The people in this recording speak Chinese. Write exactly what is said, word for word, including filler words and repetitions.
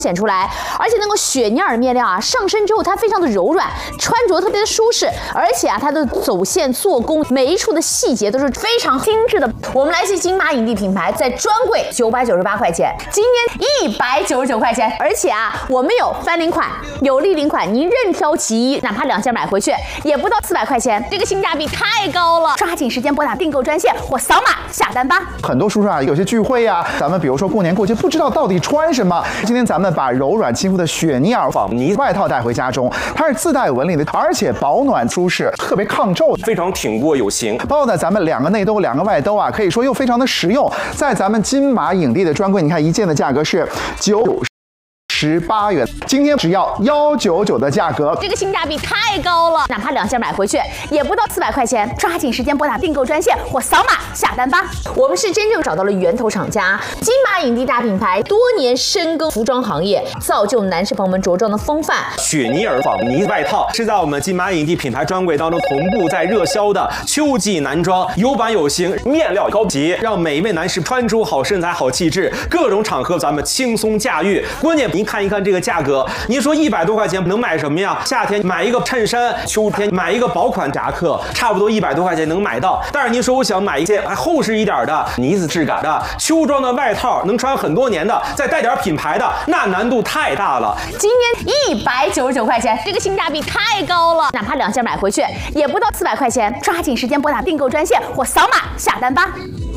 显出来，而且那个雪尼尔面料啊，上身之后它非常的柔软，穿着特别的舒适，而且啊，它的走线、做工每一处的细节都是非常精致的。我们来自金马影帝品牌，在专柜九百九十八块钱，今天一百九十九块钱，而且啊，我们有翻领款，有立领款，您任挑其一，哪怕两件买回去也不到四百块钱，这个性价比太高了，抓紧时间拨打订购专线或扫码下单吧。 很多叔叔啊，有些聚会呀、啊，咱们比如说过年过节不知道到底穿什么，今天咱们把柔软亲肤的雪尼尔仿呢外套带回家中，它是自带纹理的，而且保暖舒适，特别抗皱， 非常挺过有型。 包的咱们两个内兜，两个外兜啊，可以说又非常的实用。在咱们金马影帝的专柜，你看一件的价格是九十八元，今天只要一九九的价格， 这个性价比太高了，哪怕两件买回去也不到四百块钱，抓紧时间拨打订购专线或扫码下单吧。我们是真正找到了源头厂家，金马影帝大品牌，多年深耕服装行业，造就男士朋友们着装的风范。 雪尼尔仿呢外套是在我们金马影帝品牌专柜当中同步在热销的秋季男装，有版有型，面料高级，让每一位男士穿出好身材、好气质，各种场合咱们轻松驾驭。关键您看一看这个价格，您说一百多块钱能买什么呀？夏天买一个衬衫，秋天买一个薄款夹克，差不多一百多块钱能买到。但是您说我想买一件还厚实一点的呢子质感的秋装的外套，能穿很多年的，再带点品牌的，那难度太大了。 今天一百九十九块钱，这个性价比太高了，哪怕两件买回去也不到四百块钱，抓紧时间拨打订购专线或扫码下单吧。